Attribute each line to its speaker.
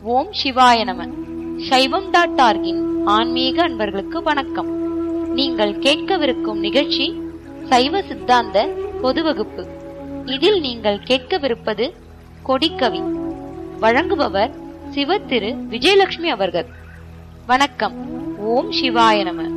Speaker 1: ஓம் சிவாய நம. சைவம்.org-இன் ஆன்மீக அன்பர்களுக்கு வணக்கம். நீங்கள் கேட்கவிருக்கும் நிகழ்ச்சி சைவ சித்தாந்த பொது வகுப்பு. இதில் நீங்கள் கேட்கவிருப்பது கொடிக்கவி. வழங்குபவர் சிவ திரு விஜயலட்சுமி அவர்கள். வணக்கம். ஓம் சிவாய நம.